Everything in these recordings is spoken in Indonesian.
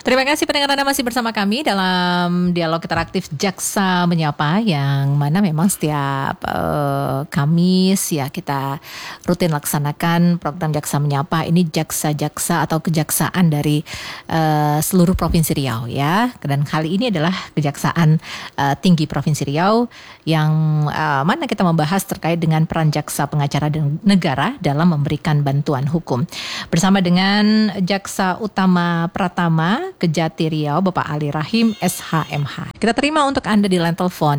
Terima kasih pendengar Anda masih bersama kami dalam dialog interaktif Jaksa Menyapa, yang mana memang setiap Kamis ya kita rutin laksanakan program Jaksa Menyapa. Ini jaksa-jaksa atau kejaksaan dari seluruh Provinsi Riau ya. Dan kali ini adalah Kejaksaan Tinggi Provinsi Riau, yang mana kita membahas terkait dengan peran jaksa pengacara dan negara dalam memberikan bantuan hukum. Bersama dengan Jaksa Utama Pratama Kejati Riau, Bapak Ali Rahim SHMH. Kita terima untuk Anda di line telepon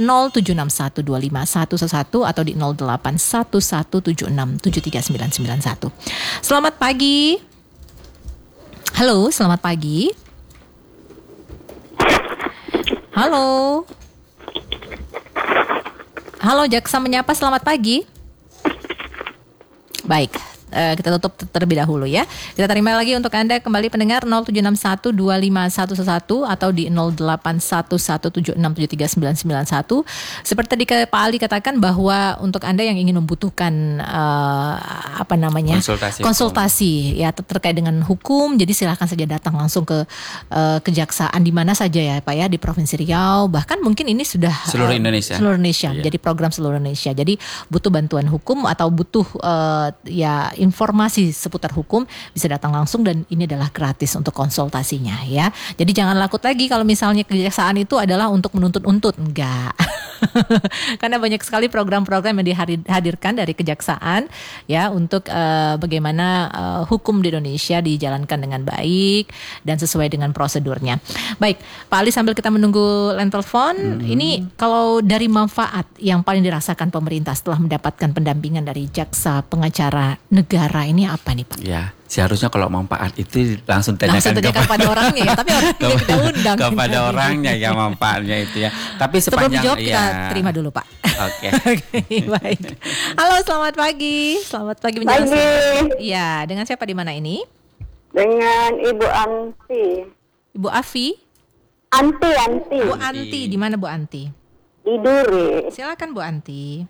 076125111 atau di 0811767391. Selamat pagi. Halo, selamat pagi. Halo. Halo, Jaksa Menyapa, selamat pagi. Baik. Kita tutup terlebih dahulu ya. Kita terima lagi untuk Anda kembali pendengar 0761251111 atau di 0811767391. Seperti tadi Pak Ali katakan bahwa untuk Anda yang ingin membutuhkan konsultasi ya terkait dengan hukum, jadi silakan saja datang langsung ke kejaksaan di mana saja ya Pak ya, di Provinsi Riau, bahkan mungkin ini sudah seluruh Indonesia. Iya. Jadi program seluruh Indonesia. Jadi butuh bantuan hukum atau butuh informasi seputar hukum, bisa datang langsung dan ini adalah gratis untuk konsultasinya ya. Jadi jangan takut lagi kalau misalnya kejaksaan itu adalah untuk menuntut-untut, enggak. Karena banyak sekali program-program yang dihadirkan dari kejaksaan ya untuk bagaimana hukum di Indonesia dijalankan dengan baik dan sesuai dengan prosedurnya. Baik, Pak Ali, sambil kita menunggu line telepon, ini kalau dari manfaat yang paling dirasakan pemerintah setelah mendapatkan pendampingan dari jaksa pengacara negara ini apa nih Pak? Ya, seharusnya kalau manfaat itu langsung tanyakan kepada orangnya ya, tapi orangnya kita undang kepada orangnya ya manfaatnya itu ya. Tapi sepanjang sebelum dijawab kita terima dulu Pak. Oke. Baik. Halo, selamat pagi. Selamat pagi menjelang. Iya, dengan siapa di mana ini? Dengan Ibu Anti. Ibu Afi? Anti. Bu Anti, di mana Bu Anti? Di Duri. Silakan Bu Anti.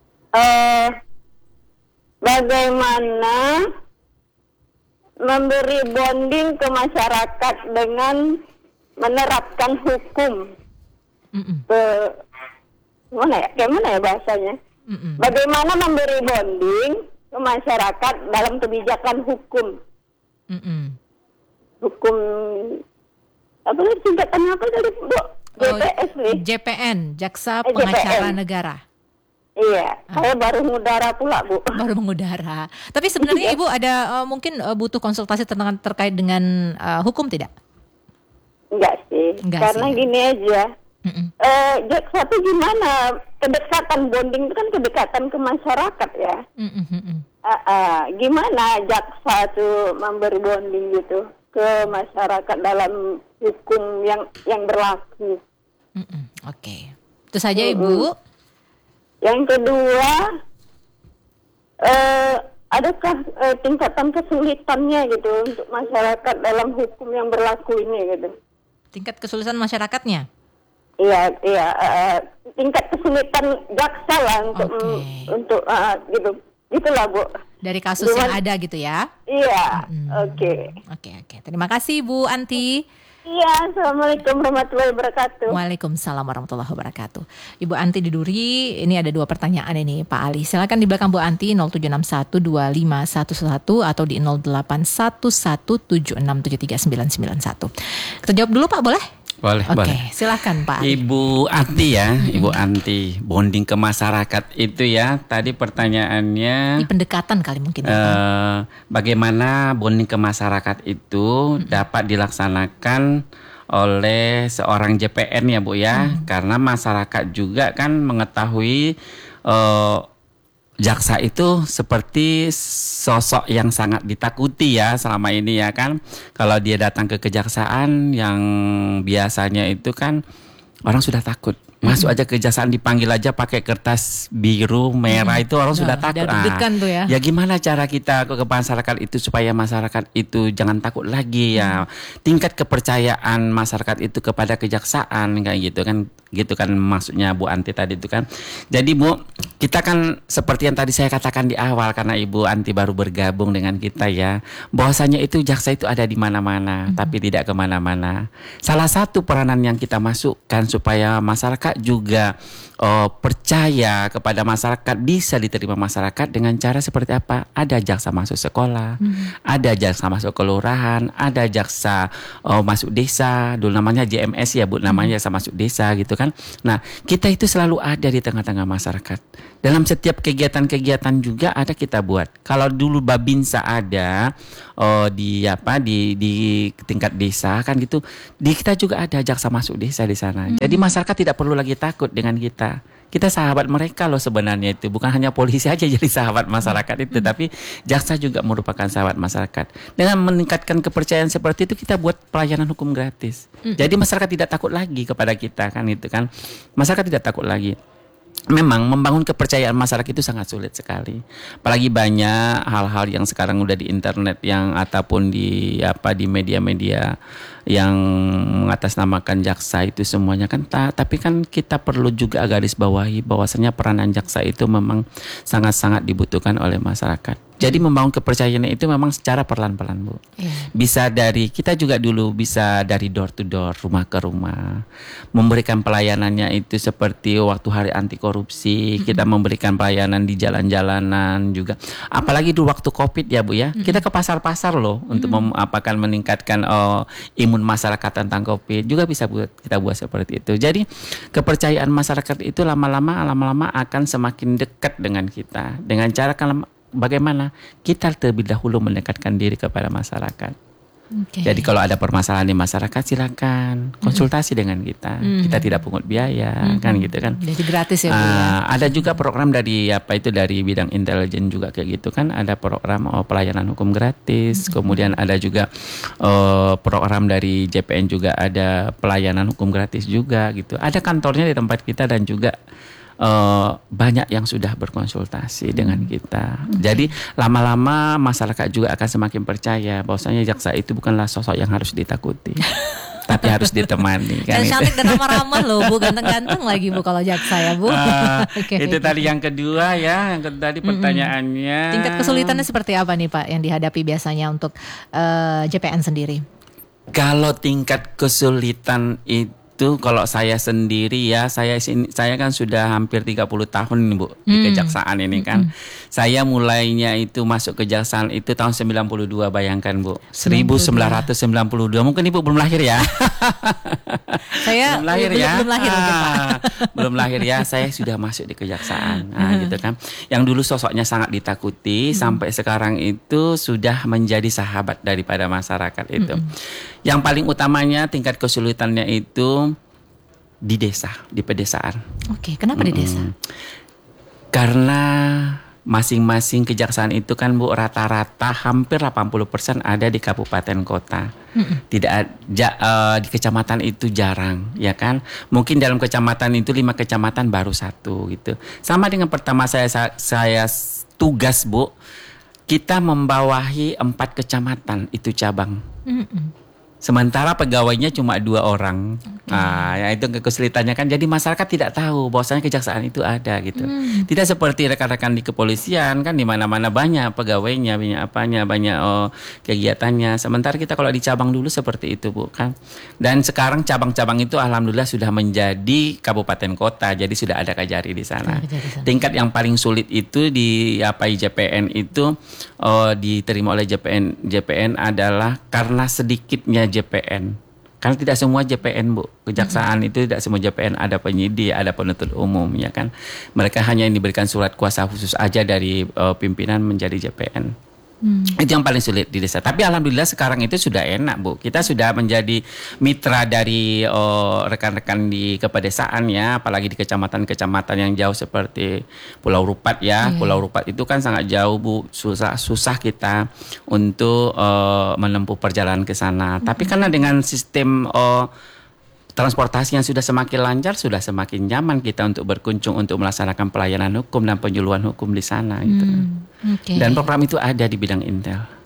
Bagaimana memberi bonding ke masyarakat dengan menerapkan hukum? Gimana ya bahasanya? Bagaimana memberi bonding ke masyarakat dalam kebijakan hukum? Hukum apa nih singkatannya apa tadi Bu? JPS nih. JPN, Jaksa Pengacara Negara. Iya, saya baru mengudara pula Bu. Baru mengudara. Tapi sebenarnya Ibu ada mungkin butuh konsultasi terkait dengan hukum tidak? Enggak sih, karena gini aja. Jaksa itu gimana? Kedekatan bonding itu kan kedekatan ke masyarakat ya. Gimana jaksa itu memberi bonding gitu ke masyarakat dalam hukum yang berlaku? Oke. Itu saja Ibu. Yang kedua, adakah tingkatan kesulitannya gitu untuk masyarakat dalam hukum yang berlaku ini gitu? Tingkat kesulitan masyarakatnya? Iya, tingkat kesulitan jaksa lah untuk gitu, gitulah Bu. Dari kasus yang ada gitu ya? Iya, Oke. Terima kasih Bu Anti. Iya, Assalamualaikum warahmatullahi wabarakatuh. Waalaikumsalam warahmatullahi wabarakatuh. Ibu Anti di Duri, ini ada 2 pertanyaan ini Pak Ali. Silakan di belakang Bu Anti 0761251111 atau di 0811767391. Kita jawab dulu Pak, boleh? Boleh. Silakan Pak Ali. Ibu Anti ya, Ibu Anti, bonding ke masyarakat itu ya. Tadi pertanyaannya Ini pendekatan kali mungkin. Bagaimana bonding ke masyarakat itu dapat dilaksanakan oleh seorang JPN ya Bu ya. Karena masyarakat juga kan mengetahui jaksa itu seperti sosok yang sangat ditakuti ya selama ini ya kan. Kalau dia datang ke kejaksaan yang biasanya itu kan orang sudah takut. Masuk aja kejaksaan dipanggil aja pakai kertas biru merah itu orang sudah takut. Tuh ya. Ya gimana cara kita ke masyarakat itu supaya masyarakat itu jangan takut lagi ya. Tingkat kepercayaan masyarakat itu kepada kejaksaan kayak gitu kan gitu kan maksudnya Bu Anti tadi itu kan. Jadi Bu, kita kan seperti yang tadi saya katakan di awal karena Ibu Anti baru bergabung dengan kita ya, bahwasanya itu jaksa itu ada di mana-mana tapi tidak kemana-mana. Salah satu peranan yang kita masukkan supaya masyarakat juga percaya kepada masyarakat, bisa diterima masyarakat dengan cara seperti apa? Ada jaksa masuk sekolah, ada jaksa masuk kelurahan, ada jaksa masuk desa, dulu namanya JMS ya Bu, namanya jaksa masuk desa gitu kan. Nah, kita itu selalu ada di tengah-tengah masyarakat. Dalam setiap kegiatan-kegiatan juga ada kita buat. Kalau dulu Babinsa ada di tingkat desa kan gitu, di kita juga ada jaksa masuk desa di sana. Jadi masyarakat tidak perlu lagi takut dengan kita. Kita sahabat mereka loh sebenarnya itu. Bukan hanya polisi aja jadi sahabat masyarakat itu, tapi jaksa juga merupakan sahabat masyarakat. Dengan meningkatkan kepercayaan seperti itu, kita buat pelayanan hukum gratis. Jadi masyarakat tidak takut lagi kepada kita kan itu kan. Masyarakat tidak takut lagi. Memang membangun kepercayaan masyarakat itu sangat sulit sekali. Apalagi banyak hal-hal yang sekarang udah di internet yang ataupun di media-media yang mengatasnamakan jaksa itu semuanya kan. Tapi kan kita perlu juga garis bawahi bahwasanya peranan jaksa itu memang sangat-sangat dibutuhkan oleh masyarakat. Jadi membangun kepercayaan itu memang secara perlahan-lahan Bu. Bisa dari kita juga dulu bisa dari door to door, rumah ke rumah, memberikan pelayanannya itu seperti waktu hari anti korupsi, kita memberikan pelayanan di jalan-jalanan juga. Apalagi dulu waktu Covid ya Bu ya, kita ke pasar-pasar loh untuk meningkatkan imun masyarakat tentang Covid juga bisa kita buat seperti itu. Jadi kepercayaan masyarakat itu lama-lama akan semakin dekat dengan kita dengan cara bagaimana kita terlebih dahulu mendekatkan diri kepada masyarakat. Jadi kalau ada permasalahan di masyarakat silakan konsultasi dengan kita. Kita tidak pungut biaya kan gitu kan. Jadi gratis ya Bu ya. Ada juga program dari dari bidang intelijen juga kayak gitu kan. Ada program pelayanan hukum gratis. Kemudian ada juga program dari JPN juga ada pelayanan hukum gratis juga gitu. Ada kantornya di tempat kita dan juga banyak yang sudah berkonsultasi dengan kita. Jadi lama-lama masyarakat juga akan semakin percaya bahwasanya jaksa itu bukanlah sosok yang harus ditakuti. Tapi harus ditemani kan. Dan cantik dan ramah-ramah loh Bu, ganteng-ganteng lagi Bu kalau jaksa ya Bu. Itu tadi yang kedua ya, yang tadi pertanyaannya. Tingkat kesulitannya seperti apa nih Pak yang dihadapi biasanya untuk JPN sendiri? Kalau tingkat kesulitan itu kalau saya sendiri ya, saya kan sudah hampir 30 tahun nih Bu di kejaksaan ini kan. Saya mulainya itu masuk kejaksaan itu tahun 92, bayangkan Bu. 1992. Mungkin Ibu belum lahir ya. Saya belum lahir mungkin, Pak. Belum lahir ya, saya sudah masuk di kejaksaan. Nah, gitu kan. Yang dulu sosoknya sangat ditakuti sampai sekarang itu sudah menjadi sahabat daripada masyarakat itu. Yang paling utamanya tingkat kesulitannya itu di desa, di pedesaan. Oke, kenapa di desa? Karena masing-masing kejaksaan itu kan Bu rata-rata hampir 80% ada di kabupaten kota. Tidak di kecamatan itu jarang ya kan. Mungkin dalam kecamatan itu 5 kecamatan baru 1 gitu. Sama dengan pertama saya tugas Bu, kita membawahi 4 kecamatan itu cabang. Sementara pegawainya cuma 2 orang. Nah, ya itu kesulitannya kan. Jadi masyarakat tidak tahu bahwasanya kejaksaan itu ada gitu. Tidak seperti rekan-rekan di kepolisian kan, di mana-mana banyak pegawainya, banyak kegiatannya. Sementara kita kalau di cabang dulu seperti itu Bu kan. Dan sekarang cabang-cabang itu alhamdulillah sudah menjadi kabupaten kota. Jadi sudah ada Kajari di sana. Tingkat yang paling sulit itu di JPN itu diterima oleh JPN adalah karena sedikitnya JPN. Karena tidak semua JPN Bu, kejaksaan itu tidak semua JPN, ada penyidik, ada penuntut umum ya kan. Mereka hanya yang diberikan surat kuasa khusus aja dari pimpinan menjadi JPN. Itu yang paling sulit di desa. Tapi alhamdulillah sekarang itu sudah enak Bu. Kita sudah menjadi mitra dari rekan-rekan di kepedesaan ya, apalagi di kecamatan-kecamatan yang jauh seperti Pulau Rupat ya. Pulau Rupat itu kan sangat jauh Bu, susah kita untuk menempuh perjalanan ke sana. Tapi karena dengan sistem transportasi yang sudah semakin lancar, sudah semakin nyaman kita untuk berkunjung untuk melaksanakan pelayanan hukum dan penyuluhan hukum di sana gitu. Dan program itu ada di bidang Intel.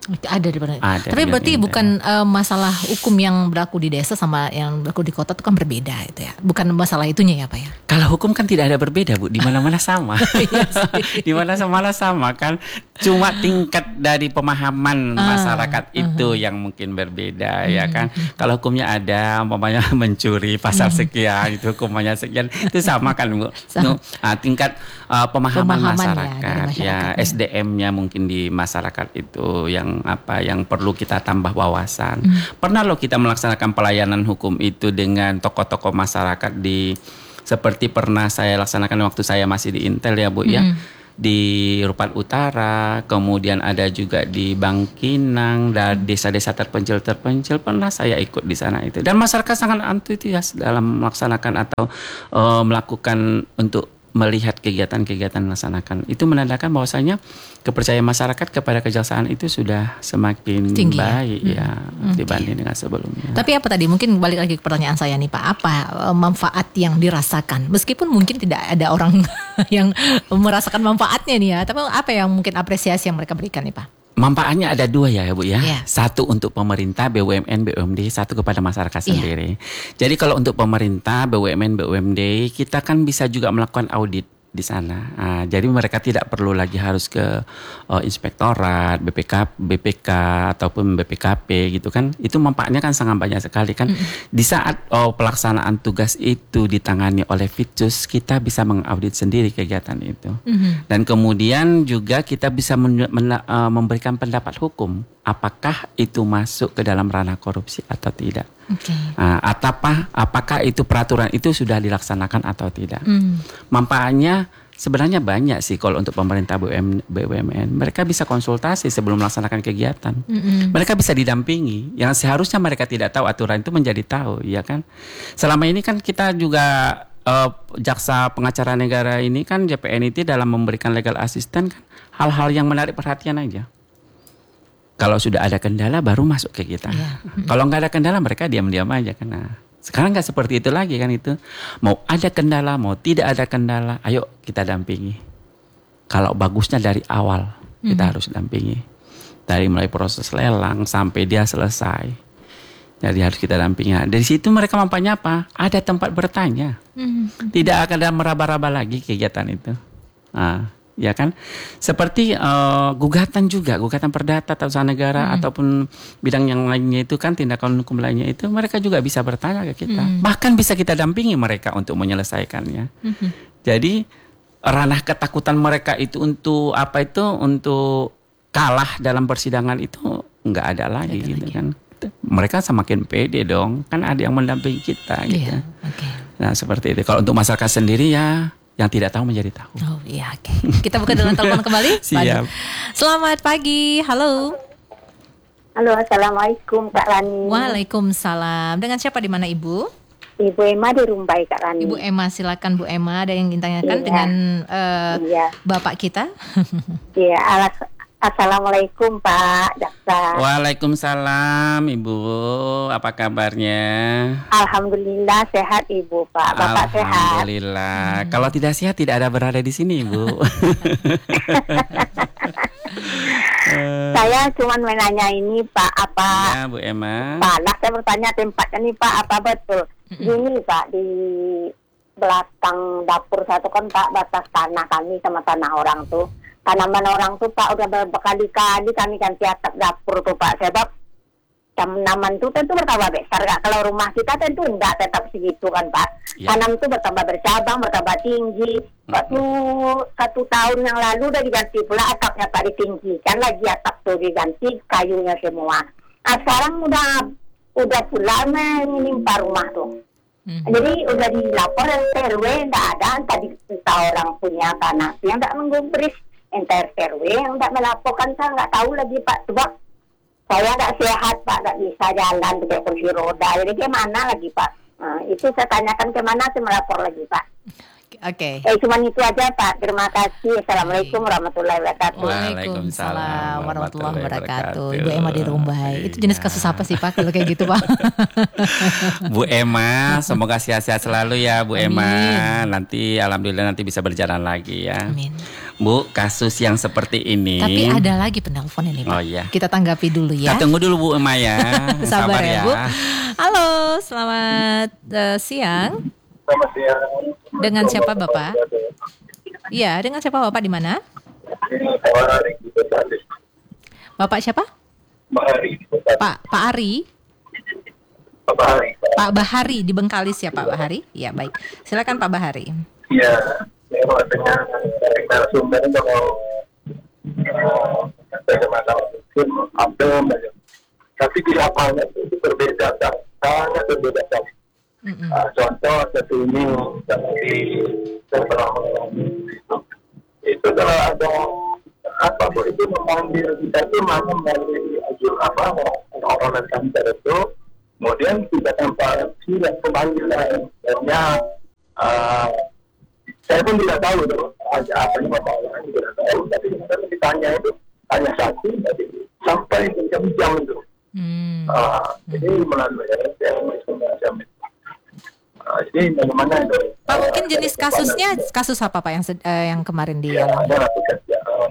Ada di mana? Tapi berarti bukan masalah hukum yang berlaku di desa sama yang berlaku di kota itu kan berbeda itu ya. Bukan masalah itunya ya Pak ya. Kalau hukum kan tidak ada berbeda Bu, di mana-mana sama. Di mana-mana sama kan. Cuma tingkat dari pemahaman masyarakat itu yang mungkin berbeda ya kan. Kalau hukumnya ada, umpamanya mencuri pasal sekian itu hukumannya sekian, itu sama kan Bu. Tingkat pemahaman masyarakat ya, SDM-nya mungkin di masyarakat itu yang perlu kita tambah wawasan. Pernah loh kita melaksanakan pelayanan hukum itu dengan tokoh-tokoh masyarakat seperti pernah saya laksanakan waktu saya masih di Intel ya Bu ya. Di Rupat Utara, kemudian ada juga di Bangkinang dan desa-desa terpencil pernah saya ikut di sana itu. Dan masyarakat sangat antusias dalam melaksanakan atau melakukan untuk melihat kegiatan-kegiatan melaksanakan. Itu menandakan bahwasanya kepercayaan masyarakat kepada kejaksaan itu sudah semakin tinggi, baik ya dibanding dengan sebelumnya. Tapi apa tadi, mungkin balik lagi ke pertanyaan saya nih Pak, apa manfaat yang dirasakan? Meskipun mungkin tidak ada orang yang merasakan manfaatnya nih ya, tapi apa yang mungkin apresiasi yang mereka berikan nih Pak? Manfaatnya ada dua ya Bu ya. Satu untuk pemerintah, BUMN, BUMD, satu kepada masyarakat sendiri. Jadi kalau untuk pemerintah, BUMN, BUMD, kita kan bisa juga melakukan audit di sana. Jadi mereka tidak perlu lagi harus ke inspektorat, BPK ataupun BPKP gitu kan. Itu manfaatnya kan sangat banyak sekali kan. Di saat pelaksanaan tugas itu ditangani oleh Fitsus, kita bisa mengaudit sendiri kegiatan itu. Dan kemudian juga kita bisa memberikan pendapat hukum, apakah itu masuk ke dalam ranah korupsi atau tidak. Apakah itu peraturan itu sudah dilaksanakan atau tidak. Manfaatnya sebenarnya banyak sih kalau untuk pemerintah BUMN. Mereka bisa konsultasi sebelum melaksanakan kegiatan. Mereka bisa didampingi. Yang seharusnya mereka tidak tahu aturan itu menjadi tahu, ya kan. Selama ini kan kita juga jaksa pengacara negara ini kan JPNIT dalam memberikan legal assistance kan hal-hal yang menarik perhatian aja. Kalau sudah ada kendala baru masuk ke kita. Kalau nggak ada kendala mereka diam-diam aja kan. Sekarang nggak seperti itu lagi kan itu. Mau ada kendala, mau tidak ada kendala, ayo kita dampingi. Kalau bagusnya dari awal kita harus dampingi. Dari mulai proses lelang sampai dia selesai. Jadi harus kita dampingi. Dari situ mereka manfaatnya apa? Ada tempat bertanya. Tidak akan ada meraba-raba lagi kegiatan itu. Ya kan, seperti gugatan perdata atau usaha negara ataupun bidang yang lainnya itu kan tindakan hukum lainnya itu mereka juga bisa bertanya ke kita, bahkan bisa kita dampingi mereka untuk menyelesaikannya. Jadi ranah ketakutan mereka itu untuk untuk kalah dalam persidangan itu nggak ada lagi gitu kan. Mereka semakin pede dong, kan ada yang mendampingi kita gitu. Nah seperti itu. Kalau untuk masyarakat sendiri ya, yang tidak tahu menjadi tahu. Oh iya, oke. Kita buka dengan telepon kembali. Siap. Selamat pagi, halo. Halo, assalamualaikum Kak Rani. Waalaikumsalam. Dengan siapa di mana Ibu? Ibu Emma di Rumbai Kak Rani. Ibu Emma, silakan Bu Emma. Ada yang ingin tanyakan dengan Bapak kita? Iya, assalamualaikum Pak Jaksa. Waalaikumsalam Ibu, apa kabarnya? Alhamdulillah sehat Ibu Pak, Bapak sehat. Alhamdulillah. Kalau tidak sehat tidak ada berada di sini Ibu. Saya cuma menanya ini Pak, apa? Ya Bu Emma. Pak, saya bertanya tempatnya nih Pak, apa betul? Gini Pak, di belakang dapur satu kan Pak, batas tanah kami sama tanah orang tuh. Tanaman orang tuh Pak udah berkali-kali kami ganti atap dapur tuh Pak, sebab tanaman tuh tentu bertambah besar Kak. Kalau rumah kita tentu enggak tetap segitu kan Pak. Tanam tuh bertambah bercabang, bertambah tinggi. Waktu 1 tahun yang lalu udah diganti pula atapnya Pak, ditinggikan lagi atap tuh, diganti kayunya semua. Nah sekarang udah pula menimpa rumah tuh. Jadi udah dilapor RW enggak ada, tadi kita orang punya tanah yang enggak menggubris. Enter RW yang tidak melaporkan, saya nggak tahu lagi Pak, sebab saya nggak sehat Pak, nggak bisa jalan pakai kursi roda, jadi gimana lagi Pak? Itu saya tanyakan kemana saya melapor lagi Pak. Oke. Cuman itu aja Pak. Terima kasih. Assalamualaikum warahmatullahi wabarakatuh. Waalaikumsalam warahmatullahi wabarakatuh. Ibu Emma di Rumbai. Itu jenis kasus apa sih Pak kalau kayak gitu Pak? Bu Emma, semoga sehat-sehat selalu ya Bu Amin. Emma. Nanti alhamdulillah nanti bisa berjalan lagi ya. Amin. Bu, kasus yang seperti ini. Tapi ada lagi penelpon ini Pak. Oh iya. Kita tanggapi dulu ya. Kita tunggu dulu Bu Emma ya. Sabar ya Bu. Halo, selamat siang. Selamat siang. Dengan siapa Bapak? Iya, dengan siapa Bapak di mana? Ini Pak Ari di Bengkalis. Bapak siapa? Pak Ari di Bengkalis. Pak Ari. Pak Ari. Pak Bahari di Bengkalis ya Pak Bahari? Ya baik. Silakan Pak Bahari. Iya, memang dengan narasumber kalau bagaimana mungkin ada banyak. Tapi di lapangan itu berbeda, sangat berbeda sekali. Contoh satu ini di seberang itu kalau ada apa itu memanggil kita itu mana melalui ajur apa orang kantor itu, kemudian kita tanpa tidak pemanggilan, hanya saya pun tidak tahu tuh apa yang masalahnya, tidak tahu, tapi kemudian ditanya itu hanya satu, tapi sampai berjam-jam itu. Jadi melalui semacam itu. Jadi bagaimana itu? Pak mungkin jenis kasusnya kasus apa Pak yang kemarin dialami? Ada pekerjaan,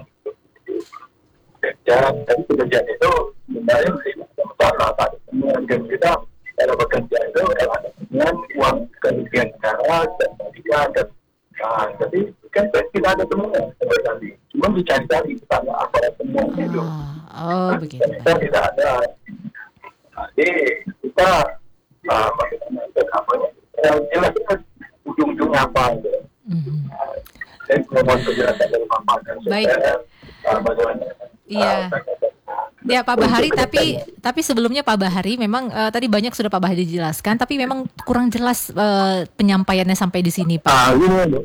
tapi pekerjaan itu sebenarnya masalah semua dan kita kalau bekerja itu ada dengan uang kerugian negara dan pendidikan dan tapi kan kita ada semua seperti cuma dicari-cari kita apa semua itu. Oh begitu. Kita tidak ada. Jadi kita bagaimana apa jelas ujung-ujungnya apa gitu. Saya mohon penjelasan dari Bapak dan baik. Bagaimana? Iya. Ya Pak Bahari, tapi sebelumnya Pak Bahari memang tadi banyak sudah Pak Bahari dijelaskan, tapi memang kurang jelas penyampaiannya sampai di sini Pak. Ini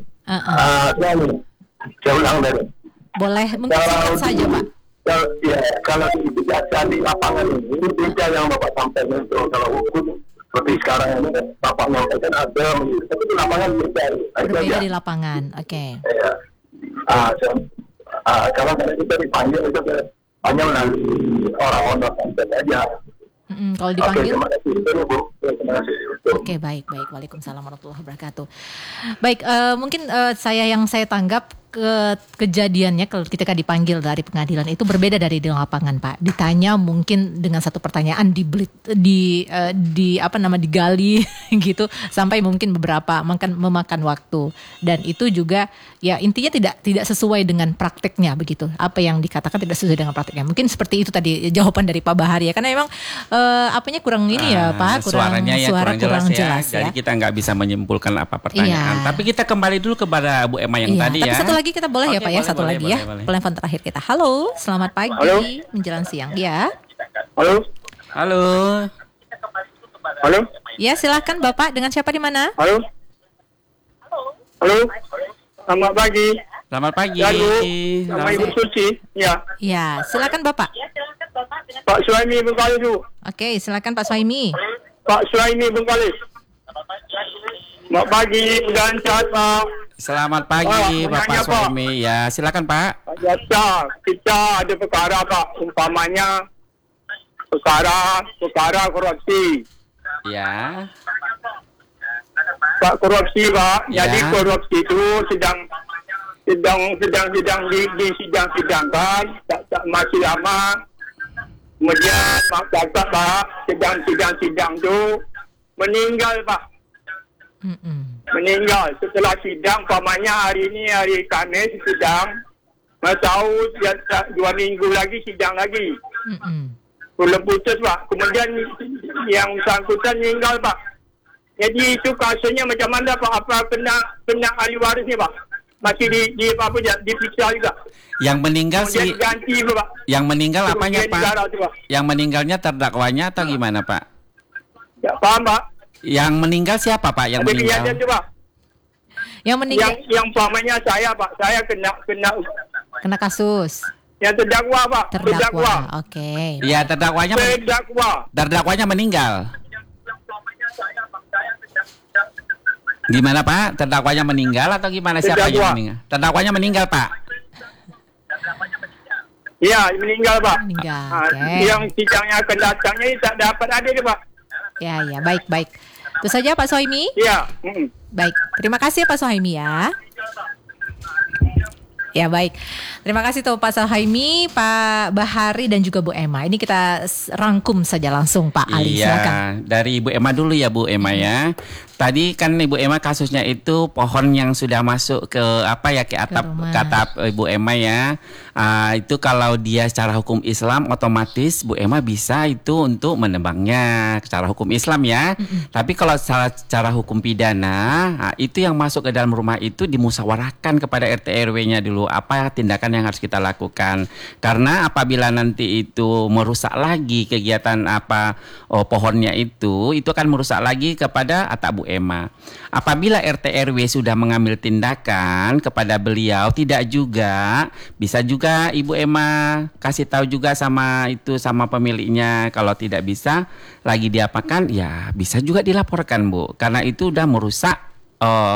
saya ulang dari. Boleh, mungkin singkat saja Pak. Kalau di lapangan ini beda yang Bapak sampaikan itu. Kalau hukum seperti sekarang ini Bapak menyampaikan ada, tapi di lapangan berbeda di lapangan, oke. Ya. Kalau kita dipanggil itu hanya melalui orang-orang sampai aja. Kalau dipanggil. Terima kasih, Bu. Terima kasih. Oke, baik. Waalaikumsalam warahmatullahi wabarakatuh. Baik, mungkin saya tanggap kejadiannya kalau ketika dipanggil dari pengadilan itu berbeda dari di lapangan Pak. Ditanya mungkin dengan satu pertanyaan digali gitu sampai mungkin beberapa memakan waktu, dan itu juga ya intinya tidak sesuai dengan prakteknya begitu. Apa yang dikatakan tidak sesuai dengan prakteknya. Mungkin seperti itu tadi jawaban dari Pak Bahari ya, karena memang apanya kurang ini ya Pak, suaranya kurang jelas ya. Jadi kita nggak bisa menyimpulkan apa pertanyaan. Iya. Tapi kita kembali dulu kepada Bu Emma yang tadi tapi ya. satu lagi kita boleh ya Pak ya, satu lagi ya. Telepon terakhir kita. Halo, selamat pagi. Halo. Menjelang siang. Ya. Halo. Ya, silakan Bapak, dengan siapa di mana? Halo. Selamat pagi. Selamat pagi. Sama Ibu Suci. Ya. Ya, silakan Bapak. Pak Suhaimi Bengkalis. Oke, silakan Pak Suhaimi. Pak Suhaimi Bengkalis. Selamat pagi dan sehat Pak. Selamat pagi Pak, Bapak Suhaimi. Ya, silakan Pak. Biasa kita ada perkara Pak, umpamanya perkara korupsi. Ya. Pak, korupsi Pak. Ya. Jadi korupsi itu sedang disidang-sidangkan, masih lama. Kemudian Pak Jaksa Pak sidang itu meninggal Pak. Meninggal setelah sidang, umpamanya hari ini hari Kamis sidang, tahu 2 minggu lagi sidang lagi. Belum putus Pak. Kemudian yang bersangkutan meninggal Pak. Jadi itu kasusnya macam mana Pak? Apa kena ahli waris ni Pak? Masih diperiksa juga. Yang meninggal kemudian diganti Pak. Yang meninggal apanya Pak? Itu, Pak? Yang meninggalnya terdakwanya atau gimana Pak? Ya paham Pak. Yang meninggal siapa Pak? Yang meninggal? Kejadian itu Pak. Yang meninggal. Yang umpamanya saya Pak. Saya Kena kasus. Yang terdakwa Pak. Terdakwa. Oke. Iya, terdakwanya Terdakwanya meninggal. Gimana Pak? Terdakwanya meninggal atau gimana? Siapa yang meninggal? Terdakwanya meninggal Pak. Iya, meninggal Pak. Meninggal. Yang sidangnya akan datangnya tak dapat hadir Pak. Ya, baik. Itu saja Pak Sohaimi. Iya. Baik, terima kasih Pak Sohaimi ya. Ya baik, terima kasih tuh Pak Sohaimi, Pak Bahari dan juga Bu Emma. Ini kita rangkum saja langsung Pak Ali, silakan. Dari Ibu Emma dulu ya Bu Emma ya. Tadi kan Ibu Emma kasusnya itu pohon yang sudah masuk ke atap Ibu Emma ya. Itu kalau dia secara hukum Islam otomatis Bu Emma bisa itu untuk menebangnya secara hukum Islam ya. Tapi kalau secara hukum pidana, itu yang masuk ke dalam rumah itu dimusyawarahkan kepada RT RW-nya dulu apa tindakan yang harus kita lakukan. Karena apabila nanti itu merusak lagi kegiatan pohonnya itu akan merusak lagi kepada atap Bu Emma. Apabila RT RW sudah mengambil tindakan kepada beliau, tidak juga, bisa juga Ibu Emma kasih tahu juga sama pemiliknya. Kalau tidak bisa lagi diapakan, ya bisa juga dilaporkan Bu. Karena itu udah merusak